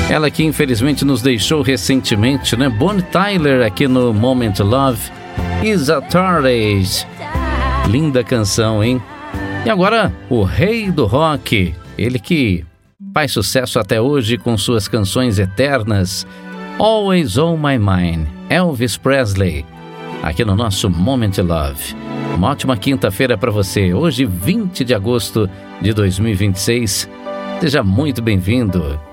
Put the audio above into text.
Ela que infelizmente nos deixou recentemente, né? Bonnie Tyler aqui no Moment Love. Is a Torres. Linda canção, hein? E agora, o rei do rock. Ele que faz sucesso até hoje com suas canções eternas. Always on My Mind. Elvis Presley. Aqui no nosso Moment Love. Uma ótima quinta-feira para você. Hoje, 20 de agosto de 2026. Seja muito bem-vindo.